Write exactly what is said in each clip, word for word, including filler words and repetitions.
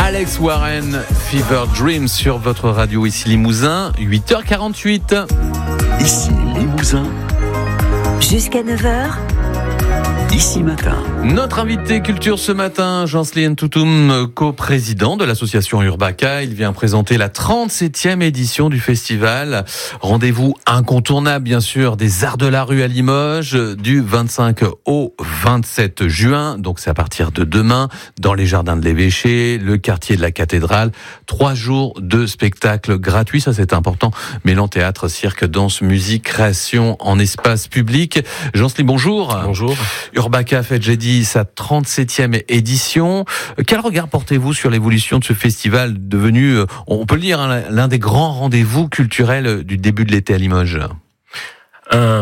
Alex Warren, Fever Dreams sur votre radio ici Limousin, huit heures quarante-huit. Ici Limousin. Jusqu'à neuf heures. Ici Matin. Notre invité culture ce matin, Jean-Sly Ntoutoum, co-président de l'association Urbaka. Il vient présenter la trente-septième édition du festival. Rendez-vous incontournable, bien sûr, des Arts de la Rue à Limoges, du vingt-cinq au vingt-sept juin. Donc c'est à partir de demain, dans les jardins de l'évêché, le quartier de la cathédrale. Trois jours de spectacles gratuits, ça c'est important. Mêlant théâtre, cirque, danse, musique, création en espace public. Jean-Sly, bonjour. Bonjour. Urbaka fête jeudi sa trente-septième édition. Quel regard portez-vous sur l'évolution de ce festival devenu, on peut le dire, l'un des grands rendez-vous culturels du début de l'été à Limoges ? Un,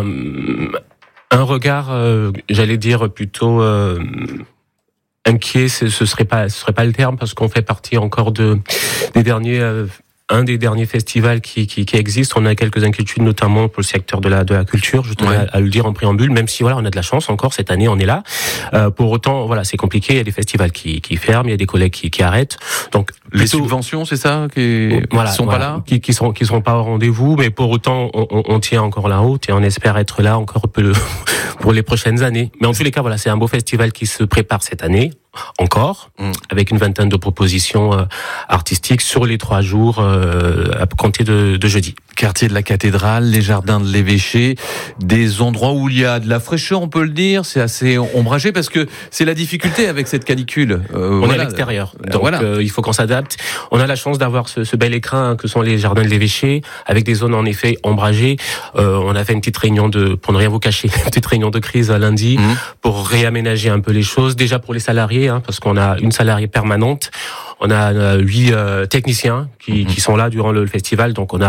un regard, euh, j'allais dire plutôt euh, inquiet, ce serait pas, ce serait pas le terme, parce qu'on fait partie encore de des derniers. Euh, un des derniers festivals qui, qui, qui existe. On a quelques inquiétudes, notamment pour le secteur de la, de la culture. Je tenais ouais. à, à le dire en préambule, même si voilà, on a de la chance encore cette année, on est là. Euh, pour autant, voilà, c'est compliqué. Il y a des festivals qui, qui ferment, il y a des collègues qui, qui arrêtent. Donc, les plutôt, subventions, c'est ça, qui voilà, sont voilà, pas là, qui, qui sont, qui sont pas au rendez-vous. Mais pour autant, on, on, on tient encore la route et on espère être là encore peu pour les prochaines années. Mais en tous les cas, voilà, c'est un beau festival qui se prépare cette année. Encore, mmh. avec une vingtaine de propositions euh, artistiques sur les trois jours euh, à compter de, de jeudi. Quartier de la cathédrale, les jardins de l'évêché, des endroits où il y a de la fraîcheur, on peut le dire, c'est assez ombragé parce que c'est la difficulté avec cette canicule. Euh, on voilà. est à l'extérieur, donc voilà. euh, il faut qu'on s'adapte. On a la chance d'avoir ce, ce bel écrin que sont les jardins de l'évêché, avec des zones en effet ombragées. Euh, on a fait une petite réunion de, pour ne rien vous cacher, une petite réunion de crise lundi mmh. pour réaménager un peu les choses. Déjà pour les salariés, hein, parce qu'on a une salariée permanente. On a huit euh, techniciens qui, mmh. qui sont là durant le festival, donc on a